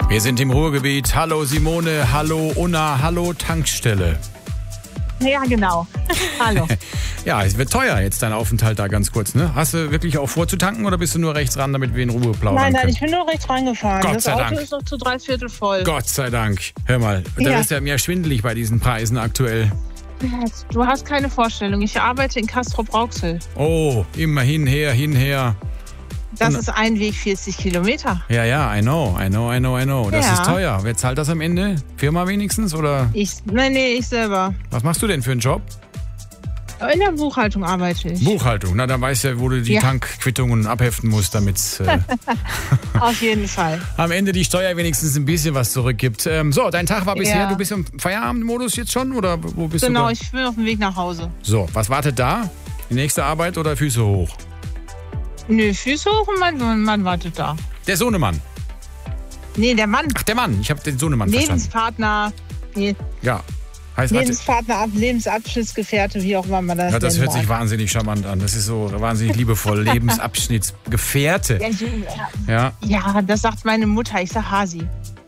Wir sind im Ruhrgebiet. Hallo Simone, hallo Unna, hallo Tankstelle. Ja, genau. Hallo. Ja, es wird teuer jetzt dein Aufenthalt da ganz kurz, ne? Hast du wirklich auch vor zu tanken oder bist du nur rechts ran, damit wir in Ruhe plaudern können? Nein, ich bin nur rechts rangefahren. Gott sei Dank. Das Auto ist noch zu 3/4 voll. Gott sei Dank. Hör mal, da ist ja mir schwindelig bei diesen Preisen aktuell. Du hast keine Vorstellung. Ich arbeite in Castrop-Rauxel. Oh, immer hinher. Das ist ein Weg 40 Kilometer. Ja, I know. Das Ja. ist teuer. Wer zahlt das am Ende? Firma wenigstens, oder? Ich selber. Was machst du denn für einen Job? In der Buchhaltung arbeite ich. Buchhaltung. Na, dann weißt du ja, wo du die Tankquittungen abheften musst, damit Auf jeden Fall. am Ende die Steuer wenigstens ein bisschen was zurückgibt. So, dein Tag war bisher, Ja. du bist im Feierabendmodus jetzt schon, oder wo bist du? Genau, da? ich bin auf dem Weg nach Hause. So, was wartet da? Die nächste Arbeit oder Füße hoch? Nö, Füße hoch und mein Mann wartet da. Der Sohnemann. Nee, der Mann. Ach, der Mann. Ich habe den Sohnemann verstanden. Lebenspartner. Nee, Ja. Heißt, Lebenspartner, Lebensabschnittsgefährte, wie auch immer man das ja, das nennen hört sich mag. wahnsinnig charmant an. Das ist so wahnsinnig liebevoll. Lebensabschnittsgefährte. Ja. Ja, das sagt meine Mutter. Ich sag Hasi.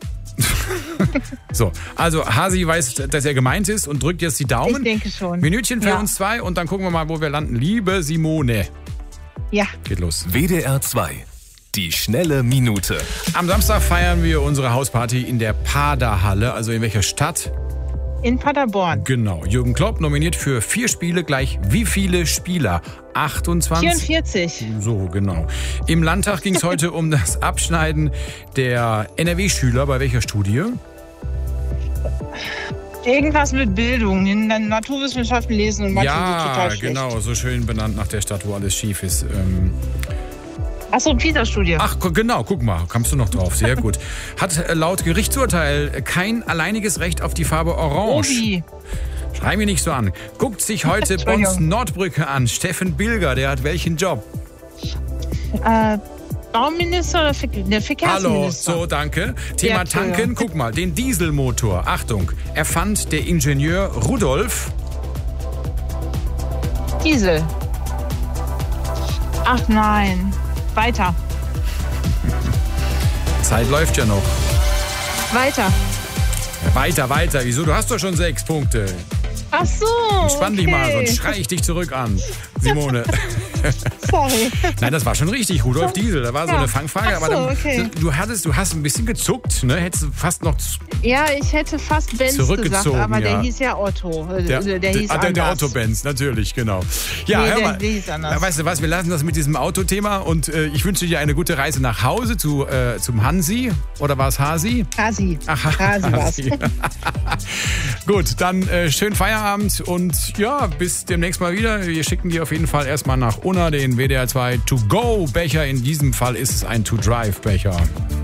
So, also Hasi weiß, dass er gemeint ist und drückt jetzt die Daumen. Ich denke schon. Minütchen für Ja. uns zwei und dann gucken wir mal, wo wir landen. Liebe Simone. Ja. Geht los. WDR 2. Die schnelle Minute. Am Samstag feiern wir unsere Hausparty in der Paderhalle. Also in welcher Stadt? In Paderborn. Genau. Jürgen Klopp nominiert für 4 Spiele gleich wie viele Spieler? 28? 44. So, genau. Im Landtag ging es heute um das Abschneiden der NRW-Schüler. Bei welcher Studie? Irgendwas mit Bildung. In der Naturwissenschaften lesen und Mathe sind total schlecht. Genau. So schön benannt nach der Stadt, wo alles schief ist. Achso, PISA-Studie. Ach, genau, guck mal, kamst du noch drauf, sehr gut. Hat laut Gerichtsurteil kein alleiniges Recht auf die Farbe Orange. Obi. Schrei mich nicht so an. Guckt sich heute Entschuldigung. Bonns Nordbrücke an. Steffen Bilger, der hat welchen Job? Bauminister oder der Verkehrsminister? Hallo, so, danke. Thema Entschuldigung. Tanken, guck mal, den Dieselmotor. Achtung, erfand der Ingenieur Rudolf. Diesel. Ach nein. Weiter. Zeit läuft ja noch. Weiter. Weiter. Wieso? Du hast doch schon 6 Punkte. Ach so. Spann dich mal, sonst schrei ich dich zurück an, Simone. Sorry. Nein, das war schon richtig, Rudolf Diesel. Da war so Ja. eine Fangfrage. Ach so, aber dann, okay. du hast ein bisschen gezuckt, ne? Hättest du fast noch Ja, ich hätte fast Benz Zurückgezogen, gesagt, aber ja. der hieß ja Otto. Der hieß der anders. Otto-Benz, natürlich, genau. Ja, Nee, hör mal. der hieß anders. Weißt du was, wir lassen das mit diesem Autothema und ich wünsche dir eine gute Reise nach Hause zum Hansi. Oder war es Hasi? Hasi. Aha, Hasi war's. Hasi. Gut, dann schönen Feierabend und ja, bis demnächst mal wieder. Wir schicken dir auf jeden Fall erstmal nach Unna den WDR 2 To-Go-Becher. In diesem Fall ist es ein To-Drive-Becher.